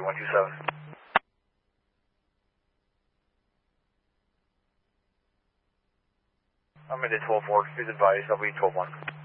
127. I'm at 12-4. Please advise, I'll be 12-1.